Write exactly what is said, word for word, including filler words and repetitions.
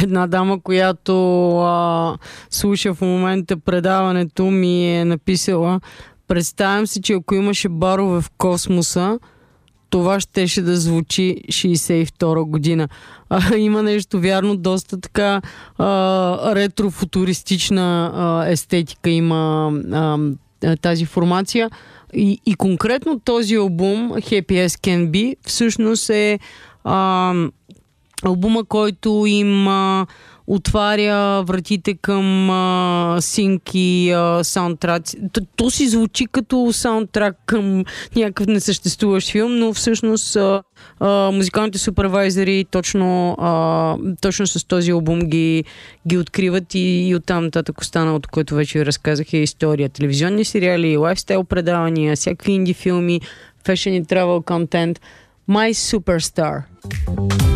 една дама, която а, слуша в момента предаването, ми е написала: представям си, че ако имаше барове в космоса, това щеше да звучи шейсет и втора година. А, има нещо вярно, доста така а, ретрофутуристична а, естетика има а, тази формация. И, и конкретно този албум, Happy As Can Be, всъщност е а, албума, който им а, отваря вратите към а, синк и а, саундтрак. То, то си звучи като саундтрак към някакъв несъществуващ филм, но всъщност а, а, музикалните супервайзери точно, а, точно с този албум ги, ги откриват и, и оттам нататък останалото, което вече ви разказах, е история. Телевизионни сериали, лайфстайл предавания, всякакви инди филми, fashion и travel контент. My Superstar.